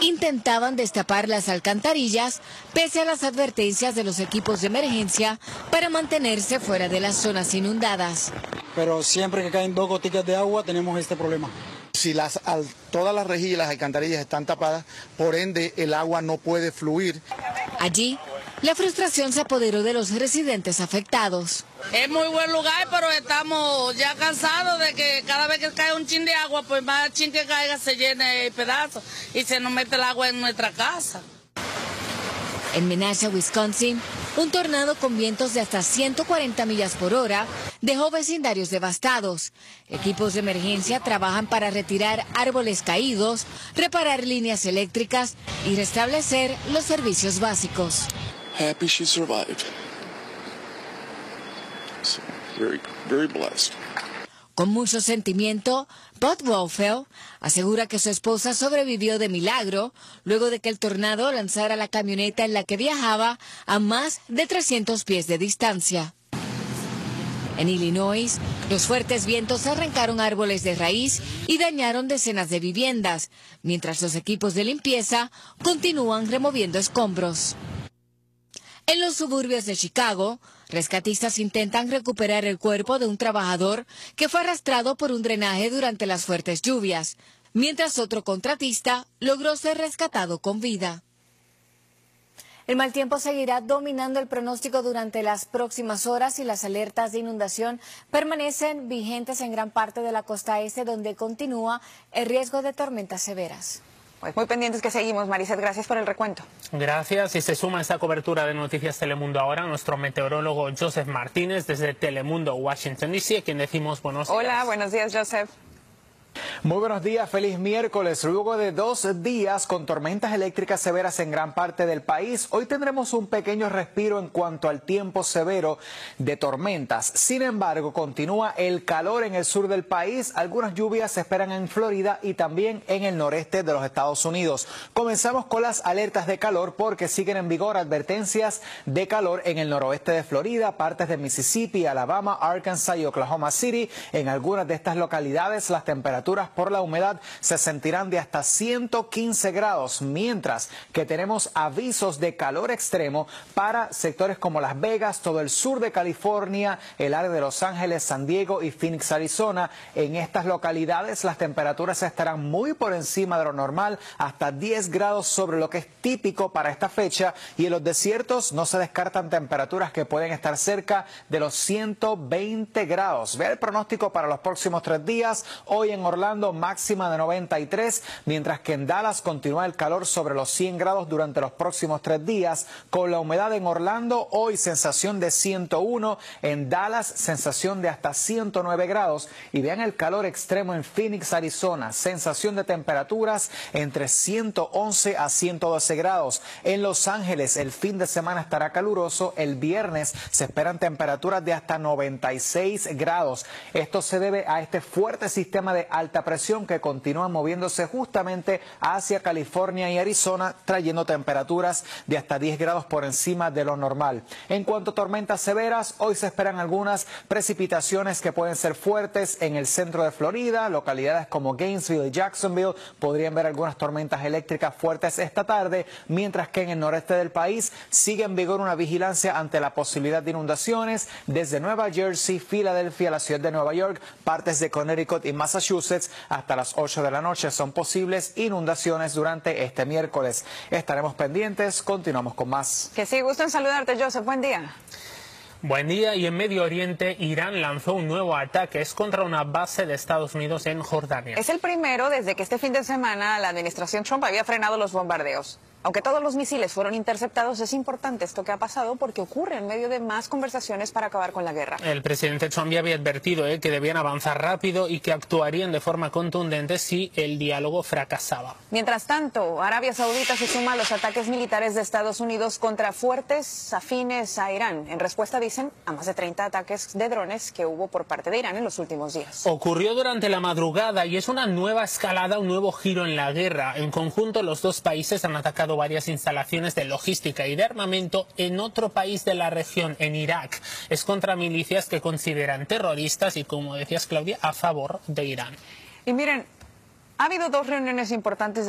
intentaban destapar las alcantarillas pese a las advertencias de los equipos de emergencia para mantenerse fuera de las zonas inundadas. Pero siempre que caen 2 gotitas de agua tenemos este problema. Si todas las rejillas y las alcantarillas están tapadas, por ende el agua no puede fluir. Allí, la frustración se apoderó de los residentes afectados. Es muy buen lugar, pero estamos ya cansados de que cada vez que cae un chin de agua, pues más chin que caiga se llene el pedazo y se nos mete el agua en nuestra casa. En Menasha, Wisconsin, un tornado con vientos de hasta 140 millas por hora dejó vecindarios devastados. Equipos de emergencia trabajan para retirar árboles caídos, reparar líneas eléctricas y restablecer los servicios básicos. Happy she survived. So, very blessed. Con mucho sentimiento, Bud Wolfeld asegura que su esposa sobrevivió de milagro luego de que el tornado lanzara la camioneta en la que viajaba a más de 300 pies de distancia. En Illinois, los fuertes vientos arrancaron árboles de raíz y dañaron decenas de viviendas, mientras los equipos de limpieza continúan removiendo escombros. En los suburbios de Chicago, rescatistas intentan recuperar el cuerpo de un trabajador que fue arrastrado por un drenaje durante las fuertes lluvias, mientras otro contratista logró ser rescatado con vida. El mal tiempo seguirá dominando el pronóstico durante las próximas horas y las alertas de inundación permanecen vigentes en gran parte de la costa este, donde continúa el riesgo de tormentas severas. Pues muy pendientes que seguimos, Maricet, gracias por el recuento. Gracias, y se suma a esta cobertura de Noticias Telemundo ahora nuestro meteorólogo Joseph Martínez desde Telemundo, Washington DC, a quien decimos buenos días. Hola, buenos días, Joseph. Muy buenos días, feliz miércoles. Luego de 2 días con tormentas eléctricas severas en gran parte del país, hoy tendremos un pequeño respiro en cuanto al tiempo severo de tormentas. Sin embargo, continúa el calor en el sur del país. Algunas lluvias se esperan en Florida y también en el noreste de los Estados Unidos. Comenzamos con las alertas de calor porque siguen en vigor advertencias de calor en el noroeste de Florida, partes de Mississippi, Alabama, Arkansas y Oklahoma City. En algunas de estas localidades las temperaturas por la humedad se sentirán de hasta 115 grados, mientras que tenemos avisos de calor extremo para sectores como Las Vegas, todo el sur de California, el área de Los Ángeles, San Diego y Phoenix, Arizona. En estas localidades las temperaturas estarán muy por encima de lo normal, hasta 10 grados sobre lo que es típico para esta fecha, y en los desiertos no se descartan temperaturas que pueden estar cerca de los 120 grados. Vea el pronóstico para los próximos 3 días. Hoy en Orlando máxima de 93, mientras que en Dallas continúa el calor sobre los 100 grados durante los próximos 3 días. Con la humedad en Orlando, hoy sensación de 101, en Dallas sensación de hasta 109 grados. Y vean el calor extremo en Phoenix, Arizona, sensación de temperaturas entre 111 a 112 grados. En Los Ángeles el fin de semana estará caluroso, el viernes se esperan temperaturas de hasta 96 grados. Esto se debe a este fuerte sistema de alta presión que continúa moviéndose justamente hacia California y Arizona, trayendo temperaturas de hasta 10 grados por encima de lo normal. En cuanto a tormentas severas, hoy se esperan algunas precipitaciones que pueden ser fuertes en el centro de Florida, localidades como Gainesville y Jacksonville podrían ver algunas tormentas eléctricas fuertes esta tarde, mientras que en el noreste del país sigue en vigor una vigilancia ante la posibilidad de inundaciones desde Nueva Jersey, Filadelfia, la ciudad de Nueva York, partes de Connecticut y Massachusetts. Hasta las 8 de la noche son posibles inundaciones durante este miércoles. Estaremos pendientes, continuamos con más. Que sí, gusto en saludarte, Joseph, buen día. Buen día. Y en Medio Oriente, Irán lanzó un nuevo ataque contra una base de Estados Unidos en Jordania. Es el primero desde que este fin de semana la administración Trump había frenado los bombardeos. Aunque todos los misiles fueron interceptados, es importante esto que ha pasado porque ocurre en medio de más conversaciones para acabar con la guerra. El presidente Trump ya había advertido que debían avanzar rápido y que actuarían de forma contundente si el diálogo fracasaba. Mientras tanto, Arabia Saudita se suma a los ataques militares de Estados Unidos contra fuertes afines a Irán. En respuesta, dicen, a más de 30 ataques de drones que hubo por parte de Irán en los últimos días. Ocurrió durante la madrugada y es una nueva escalada, un nuevo giro en la guerra. En conjunto, los dos países han atacado varias instalaciones de logística y de armamento en otro país de la región, en Irak. Es contra milicias que consideran terroristas y, como decías, Claudia, a favor de Irán. Y miren, ha habido 2 reuniones importantes